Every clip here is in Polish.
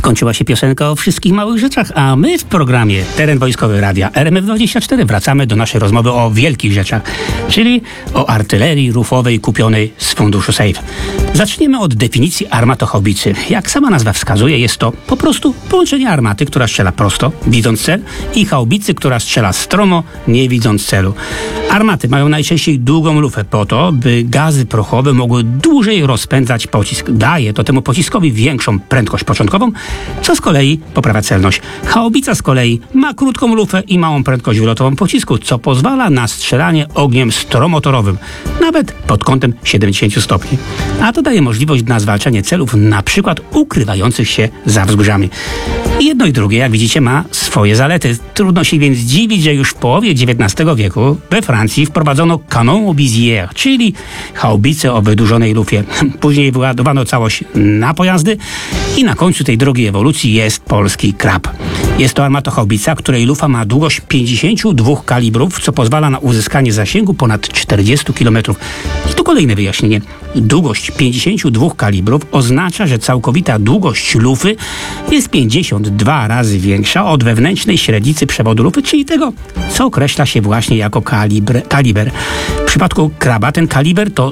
Skończyła się piosenka o wszystkich małych rzeczach, a my w programie Teren Wojskowy Radia RMF24 wracamy do naszej rozmowy o wielkich rzeczach, czyli o artylerii rufowej kupionej z funduszu SAFE. Zaczniemy od definicji armatochaubicy. Jak sama nazwa wskazuje, jest to po prostu połączenie armaty, która strzela prosto, widząc cel, i haubicy, która strzela stromo, nie widząc celu. Armaty mają najczęściej długą lufę po to, by gazy prochowe mogły dłużej rozpędzać pocisk. Daje to temu pociskowi większą prędkość początkową, co z kolei poprawia celność. Haubica z kolei ma krótką lufę i małą prędkość wylotową pocisku, co pozwala na strzelanie ogniem stromotorowym, nawet pod kątem 70 stopni. A to daje możliwość na zwalczanie celów, na przykład ukrywających się za wzgórzami. Jedno i drugie, jak widzicie, ma swoje zalety. Trudno się więc dziwić, że już w połowie XIX wieku we Francji wprowadzono canon au visière, czyli haubicę o wydłużonej lufie. Później wyładowano całość na pojazdy i na końcu tej drogiej ewolucji jest polski Krab. Jest to armatochaubica, której lufa ma długość 52 kalibrów, co pozwala na uzyskanie zasięgu ponad 40 km. I tu kolejne wyjaśnienie. Długość 52 kalibrów oznacza, że całkowita długość lufy jest 52 razy większa od wewnętrznej średnicy przewodu lufy, czyli tego, co określa się właśnie jako kaliber. W przypadku Kraba ten kaliber to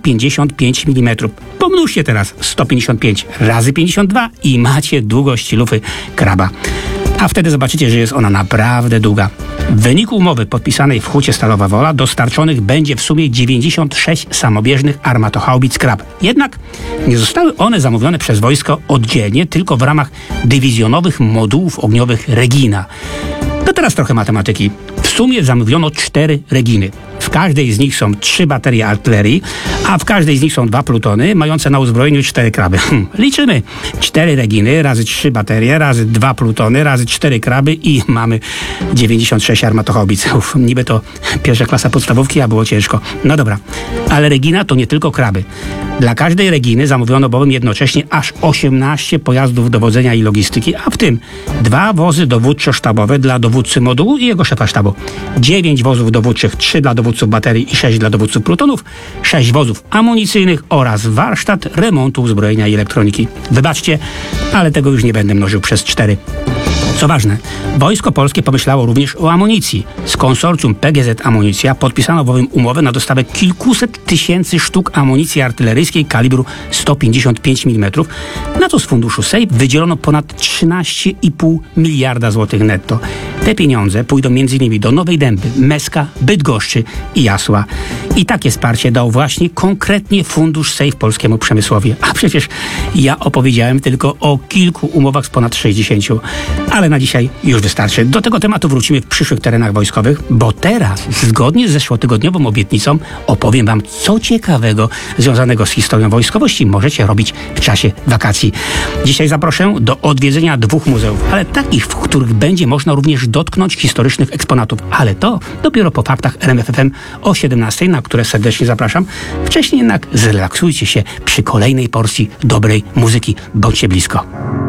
155 mm. Pomnóżcie teraz 155 razy 52 i macie długość lufy Kraba. A wtedy zobaczycie, że jest ona naprawdę długa. W wyniku umowy podpisanej w Hucie Stalowa Wola dostarczonych będzie w sumie 96 samobieżnych armatochaubic Krab. Jednak nie zostały one zamówione przez wojsko oddzielnie, tylko w ramach dywizjonowych modułów ogniowych Regina. To teraz trochę matematyki. W sumie zamówiono 4 Reginy. W każdej z nich są 3 baterie artylerii, a w każdej z nich są 2 plutony mające na uzbrojeniu 4 kraby. Liczymy. 4 Reginy razy 3 baterie, razy 2 plutony, razy 4 kraby i mamy 96 armatochaubic. Niby to pierwsza klasa podstawówki, a było ciężko. No dobra, ale Regina to nie tylko kraby. Dla każdej Reginy zamówiono bowiem jednocześnie aż 18 pojazdów dowodzenia i logistyki, a w tym 2 wozy dowódczo-sztabowe dla dowódcy modułu i jego szefa sztabu, 9 wozów dowódczych, 3 dla dowódców baterii i 6 dla dowódców plutonów, 6 wozów amunicyjnych oraz warsztat remontu uzbrojenia i elektroniki. Wybaczcie, ale tego już nie będę mnożył przez 4. Co ważne, Wojsko Polskie pomyślało również o amunicji. Z konsorcjum PGZ Amunicja podpisano bowiem umowę na dostawę kilkuset tysięcy sztuk amunicji artyleryjskiej kalibru 155 mm, na co z funduszu SAFE wydzielono ponad 13,5 miliarda złotych netto. Te pieniądze pójdą m.in. do Nowej Dęby, Meska, Bydgoszczy i Jasła. I takie wsparcie dał właśnie konkretnie fundusz SAFE polskiemu przemysłowi. A przecież ja opowiedziałem tylko o kilku umowach z ponad 60. Ale na dzisiaj już wystarczy. Do tego tematu wrócimy w przyszłych terenach wojskowych, bo teraz, zgodnie z zeszłotygodniową obietnicą, opowiem wam, co ciekawego związanego z historią wojskowości możecie robić w czasie wakacji. Dzisiaj zaproszę do odwiedzenia 2 muzeów, ale takich, w których będzie można również dotknąć historycznych eksponatów. Ale to dopiero po faktach RMF FM o 17, na które serdecznie zapraszam. Wcześniej jednak zrelaksujcie się przy kolejnej porcji dobrej muzyki. Bądźcie blisko.